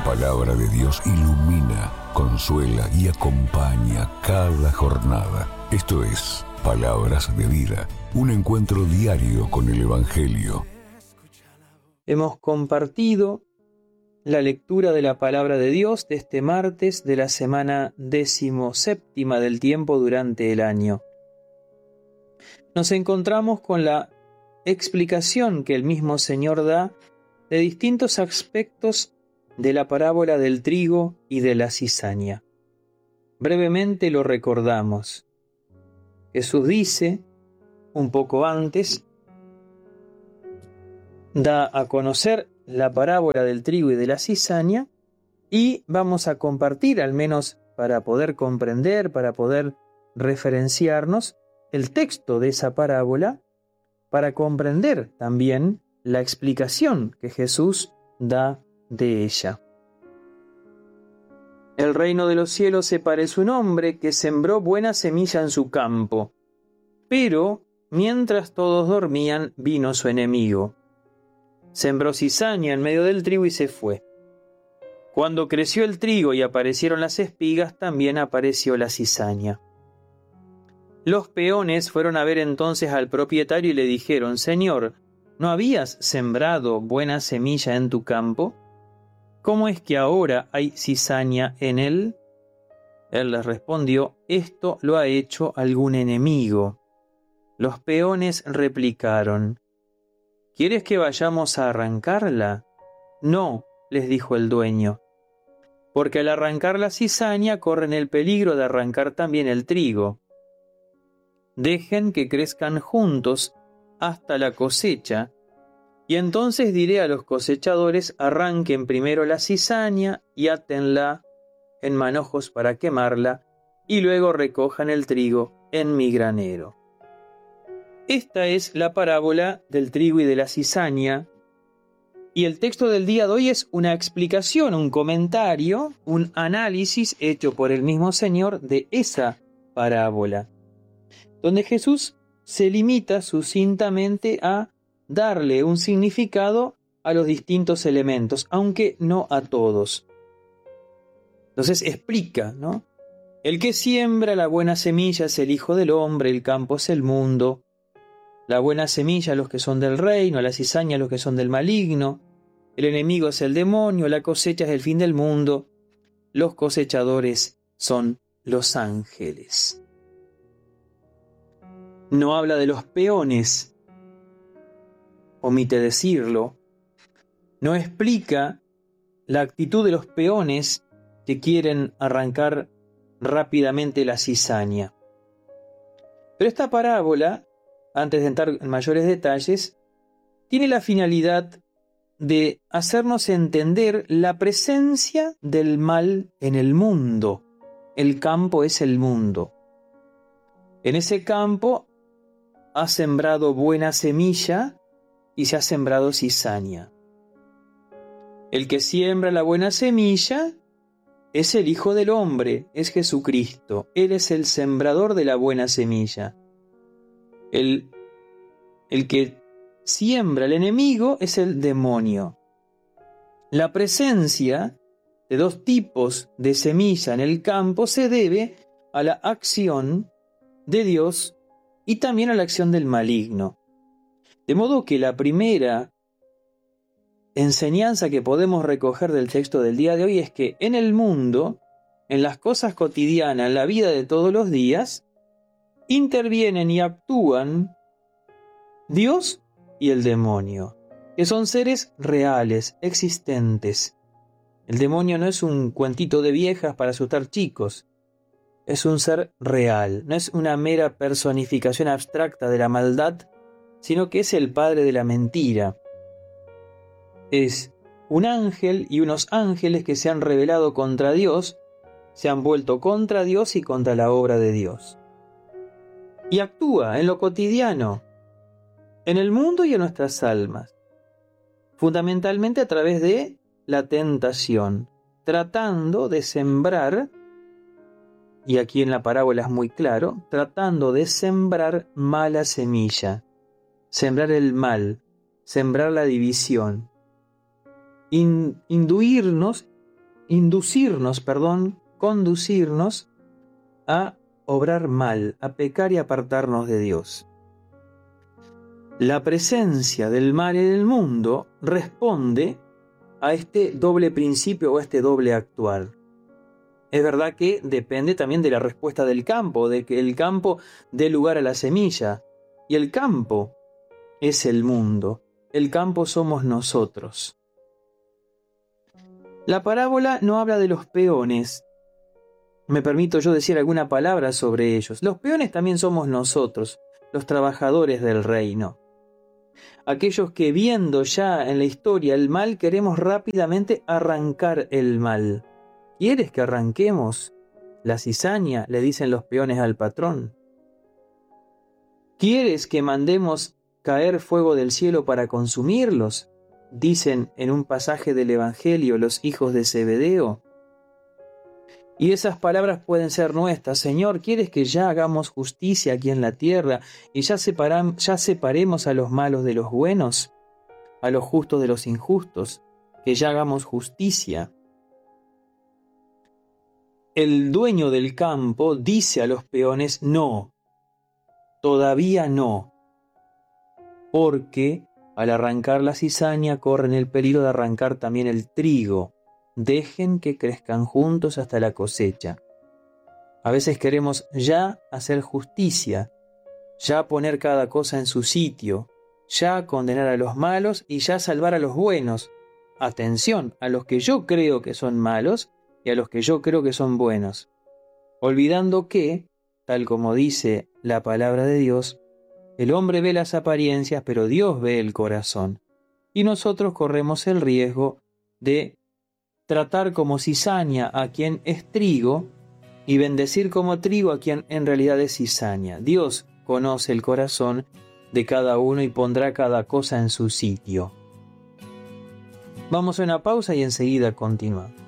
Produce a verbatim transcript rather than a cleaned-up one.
palabra de Dios ilumina, consuela y acompaña cada jornada. Esto es Palabras de Vida, un encuentro diario con el Evangelio. Hemos compartido la lectura de la palabra de Dios de este martes de la semana decimoséptima del tiempo durante el año. Nos encontramos con la explicación que el mismo Señor da de distintos aspectos de la parábola del trigo y de la cizaña. Brevemente lo recordamos. Jesús dice, un poco antes, da a conocer la parábola del trigo y de la cizaña y vamos a compartir, al menos para poder comprender, para poder referenciarnos, el texto de esa parábola, para comprender también la explicación que Jesús da de ella. El reino de los cielos se parece a un hombre que sembró buena semilla en su campo, pero mientras todos dormían vino su enemigo. Sembró cizaña en medio del trigo y se fue. Cuando creció el trigo y aparecieron las espigas, también apareció la cizaña. Los peones fueron a ver entonces al propietario y le dijeron: «Señor, ¿no habías sembrado buena semilla en tu campo? ¿Cómo es que ahora hay cizaña en él?» Él les respondió: «Esto lo ha hecho algún enemigo». Los peones replicaron: «¿Quieres que vayamos a arrancarla?» «No», les dijo el dueño, «porque al arrancar la cizaña corren el peligro de arrancar también el trigo. Dejen que crezcan juntos hasta la cosecha, y entonces diré a los cosechadores: arranquen primero la cizaña y átenla en manojos para quemarla, y luego recojan el trigo en mi granero». Esta es la parábola del trigo y de la cizaña, y el texto del día de hoy es una explicación, un comentario, un análisis hecho por el mismo Señor de esa parábola, donde Jesús se limita sucintamente a darle un significado a los distintos elementos, aunque no a todos. Entonces explica, ¿no? El que siembra la buena semilla es el Hijo del Hombre, el campo es el mundo. La buena semilla los que son del reino, la cizaña los que son del maligno. El enemigo es el demonio, la cosecha es el fin del mundo. Los cosechadores son los ángeles. No habla de los peones, omite decirlo. No explica la actitud de los peones que quieren arrancar rápidamente la cizaña. Pero esta parábola, antes de entrar en mayores detalles, tiene la finalidad de hacernos entender la presencia del mal en el mundo. El campo es el mundo. En ese campo ha sembrado buena semilla y se ha sembrado cizaña. El que siembra la buena semilla es el Hijo del Hombre, es Jesucristo. Él es el sembrador de la buena semilla. El, el que siembra el enemigo es el demonio. La presencia de dos tipos de semilla en el campo se debe a la acción de Dios y también a la acción del maligno. De modo que la primera enseñanza que podemos recoger del texto del día de hoy es que en el mundo, en las cosas cotidianas, en la vida de todos los días, intervienen y actúan Dios y el demonio, que son seres reales, existentes. El demonio no es un cuentito de viejas para asustar chicos, es un ser real, no es una mera personificación abstracta de la maldad, sino que es el padre de la mentira. Es un ángel y unos ángeles que se han rebelado contra Dios, se han vuelto contra Dios y contra la obra de Dios. Y actúa en lo cotidiano, en el mundo y en nuestras almas, fundamentalmente a través de la tentación, tratando de sembrar, y aquí en la parábola es muy claro, tratando de sembrar mala semilla, sembrar el mal, sembrar la división, in, induirnos inducirnos, perdón, conducirnos a obrar mal, a pecar y apartarnos de Dios. La presencia del mal en el mundo responde a este doble principio o a este doble actuar. Es verdad que depende también de la respuesta del campo, de que el campo dé lugar a la semilla. Y el campo es el mundo, el campo somos nosotros. La parábola no habla de los peones. Me permito yo decir alguna palabra sobre ellos. Los peones también somos nosotros, los trabajadores del reino. Aquellos que viendo ya en la historia el mal, queremos rápidamente arrancar el mal. ¿Quieres que arranquemos la cizaña?, le dicen los peones al patrón. ¿Quieres que mandemos caer fuego del cielo para consumirlos?, dicen en un pasaje del Evangelio los hijos de Zebedeo. Y esas palabras pueden ser nuestras. Señor, ¿quieres que ya hagamos justicia aquí en la tierra y ya, separam, ya separemos a los malos de los buenos, a los justos de los injustos, que ya hagamos justicia? El dueño del campo dice a los peones, no, todavía no, porque al arrancar la cizaña corren el peligro de arrancar también el trigo. Dejen que crezcan juntos hasta la cosecha. A veces queremos ya hacer justicia, ya poner cada cosa en su sitio, ya condenar a los malos y ya salvar a los buenos. Atención, a los que yo creo que son malos y a los que yo creo que son buenos. Olvidando que, tal como dice la palabra de Dios, el hombre ve las apariencias, pero Dios ve el corazón. Y nosotros corremos el riesgo de tratar como cizaña a quien es trigo y bendecir como trigo a quien en realidad es cizaña. Dios conoce el corazón de cada uno y pondrá cada cosa en su sitio. Vamos a una pausa y enseguida continuamos.